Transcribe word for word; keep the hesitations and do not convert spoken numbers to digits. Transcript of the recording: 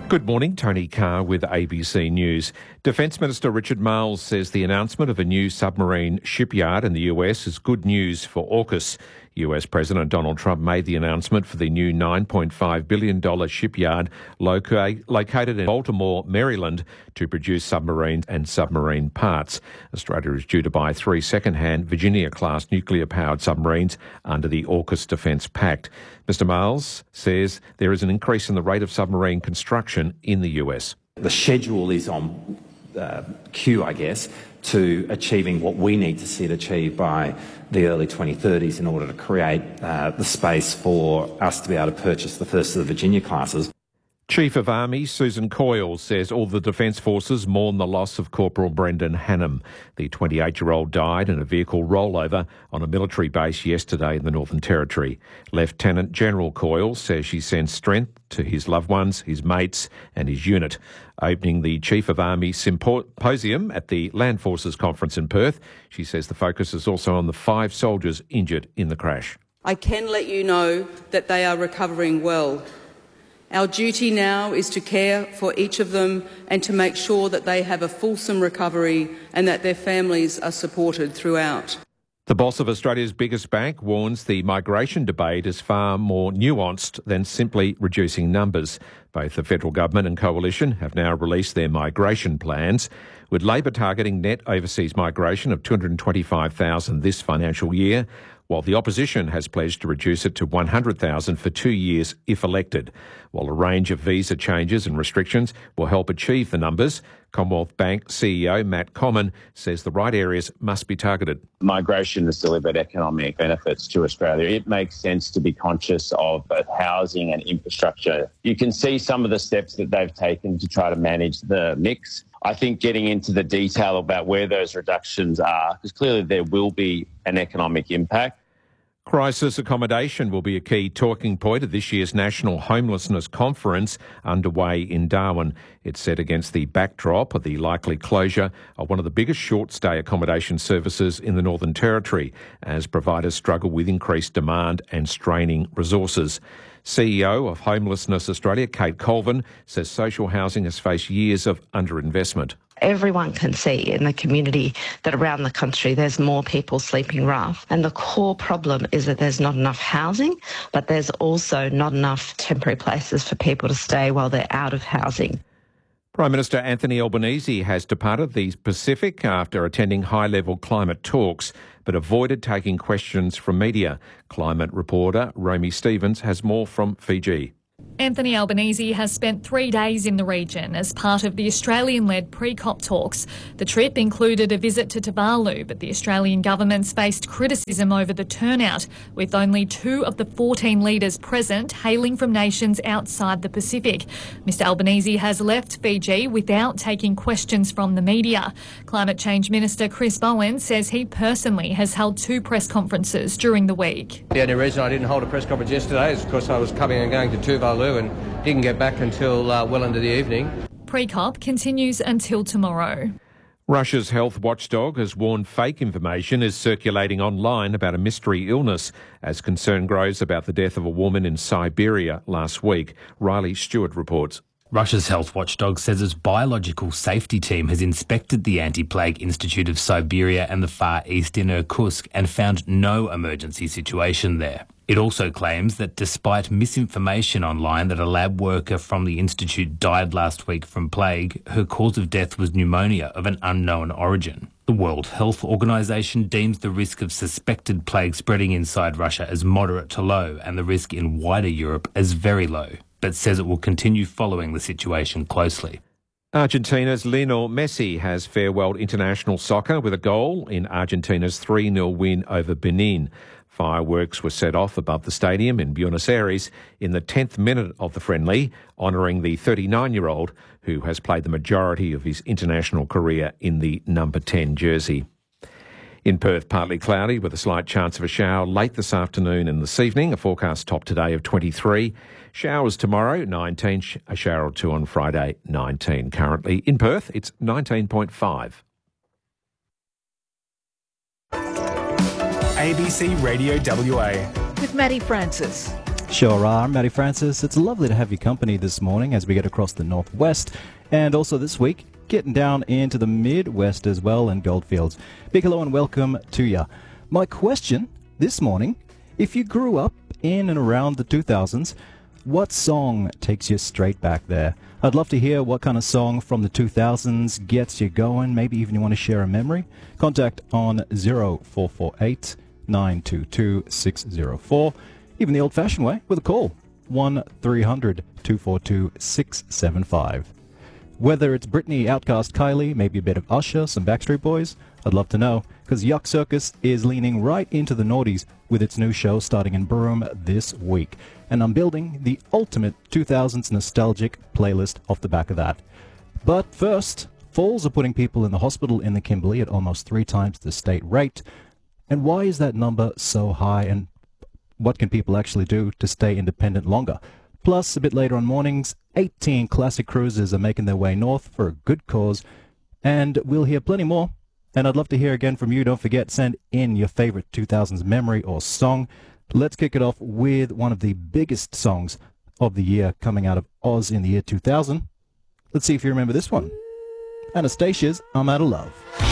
Good morning, Tony Carr with A B C News. Defence Minister Richard Marles says the announcement of a new submarine shipyard in the U S is good news for AUKUS. U S President Donald Trump made the announcement for the new nine point five billion dollars shipyard loca- located in Baltimore, Maryland, to produce submarines and submarine parts. Australia is due to buy three second-hand Virginia-class nuclear-powered submarines under the AUKUS Defence Pact. Mister Marles says there is an increase in the rate of submarine construction in the U S. The schedule is on uh, cue, I guess, to achieving what we need to see it achieved by the early twenty thirties in order to create uh, the space for us to be able to purchase the first of the Virginia classes. Chief of Army Susan Coyle says all the Defence Forces mourn the loss of Corporal Brendan Hannam. The twenty-eight-year-old died in a vehicle rollover on a military base yesterday in the Northern Territory. Lieutenant General Coyle says she sends strength to his loved ones, his mates and his unit. Opening the Chief of Army Symposium at the Land Forces Conference in Perth, she says the focus is also on the five soldiers injured in the crash. I can let you know that they are recovering well. Our duty now is to care for each of them and to make sure that they have a fulsome recovery and that their families are supported throughout. The boss of Australia's biggest bank warns the migration debate is far more nuanced than simply reducing numbers. Both the federal government and coalition have now released their migration plans, with Labor targeting net overseas migration of two hundred twenty-five thousand this financial year, while the opposition has pledged to reduce it to one hundred thousand for two years if elected. While a range of visa changes and restrictions will help achieve the numbers, Commonwealth Bank C E O Matt Comyn says the right areas must be targeted. Migration has delivered economic benefits to Australia. It makes sense to be conscious of both housing and infrastructure. You can see some of the steps that they've taken to try to manage the mix. I think getting into the detail about where those reductions are, because clearly there will be an economic impact. Crisis accommodation will be a key talking point at this year's National Homelessness Conference underway in Darwin. It's set against the backdrop of the likely closure of one of the biggest short-stay accommodation services in the Northern Territory as providers struggle with increased demand and straining resources. C E O of Homelessness Australia, Kate Colvin, says social housing has faced years of underinvestment. Everyone can see in the community that around the country there's more people sleeping rough. And the core problem is that there's not enough housing, but there's also not enough temporary places for people to stay while they're out of housing. Prime Minister Anthony Albanese has departed the Pacific after attending high-level climate talks, but avoided taking questions from media. Climate reporter Romy Stevens has more from Fiji. Anthony Albanese has spent three days in the region as part of the Australian-led pre-COP talks. The trip included a visit to Tuvalu, but the Australian government's faced criticism over the turnout, with only two of the fourteen leaders present hailing from nations outside the Pacific. Mister Albanese has left Fiji without taking questions from the media. Climate Change Minister Chris Bowen says he personally has held two press conferences during the week. The only reason I didn't hold a press conference yesterday is because I was coming and going to Tuvalu and didn't get back until uh, well into the evening. Pre-COP continues until tomorrow. Russia's health watchdog has warned fake information is circulating online about a mystery illness as concern grows about the death of a woman in Siberia last week. Riley Stewart reports. Russia's health watchdog says its biological safety team has inspected the Anti-Plague Institute of Siberia and the Far East in Irkutsk and found no emergency situation there. It also claims that despite misinformation online that a lab worker from the institute died last week from plague, her cause of death was pneumonia of an unknown origin. The World Health Organization deems the risk of suspected plague spreading inside Russia as moderate to low and the risk in wider Europe as very low, but says it will continue following the situation closely. Argentina's Lionel Messi has farewelled international soccer with a goal in Argentina's three nil win over Benin. Fireworks were set off above the stadium in Buenos Aires in the tenth minute of the friendly, honouring the thirty-nine-year-old who has played the majority of his international career in the number ten jersey. In Perth, partly cloudy with a slight chance of a shower late this afternoon and this evening. A forecast top today of twenty-three. Showers tomorrow, nineteen. A shower or two on Friday, nineteen. Currently in Perth, it's nineteen point five. A B C Radio W A. With Maddie Francis. Sure are, Matty Francis. It's lovely to have your company this morning as we get across the northwest, and also this week getting down into the Midwest as well and Goldfields. Big hello and welcome to ya. My question this morning, if you grew up in and around the two thousands, what song takes you straight back there? I'd love to hear what kind of song from the two thousands gets you going. Maybe even you want to share a memory. Contact on zero four four eight, nine two two, six zero four. Even the old-fashioned way with a call, one three hundred, two four two, six seven five. Whether it's Britney, Outkast, Kylie, maybe a bit of Usher, some Backstreet Boys, I'd love to know, because Yuck Circus is leaning right into the noughties with its new show starting in Broome this week. And I'm building the ultimate two thousands nostalgic playlist off the back of that. But first, falls are putting people in the hospital in the Kimberley at almost three times the state rate. And why is that number so high, and what can people actually do to stay independent longer? Plus, a bit later on mornings, eighteen classic cruisers are making their way north for a good cause. And we'll hear plenty more. And I'd love to hear again from you. Don't forget, send in your favorite two thousands memory or song. Let's kick it off with one of the biggest songs of the year coming out of Oz in the year two thousand. Let's see if you remember this one. Anastasia's I'm Out of Love.